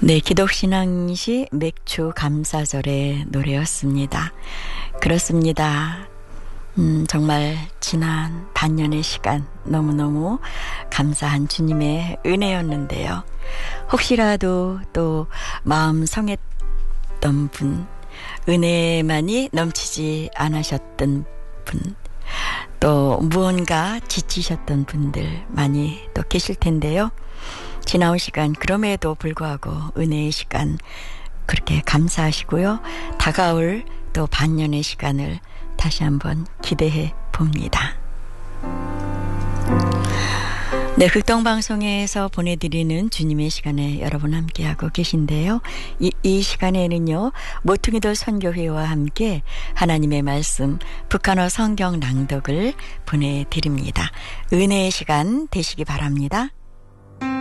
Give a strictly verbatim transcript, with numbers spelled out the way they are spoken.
네, 기독신앙시 맥주 감사절의 노래였습니다. 그렇습니다. 음, 정말 지난 반년의 시간 너무너무 감사한 주님의 은혜였는데요. 혹시라도 또 마음 성했던 분, 은혜만이 넘치지 않으셨던 분, 또 무언가 지치셨던 분들 많이 또 계실 텐데요. 지나온 시간 그럼에도 불구하고 은혜의 시간 그렇게 감사하시고요. 다가올 또 반년의 시간을 다시 한번 기대해 봅니다. 네, 극동방송에서 보내드리는 주님의 시간에 여러분 함께하고 계신데요. 이, 이 시간에는요, 모퉁이돌 선교회와 함께 하나님의 말씀 북한어 성경 낭독을 보내드립니다. 은혜의 시간 되시기 바랍니다.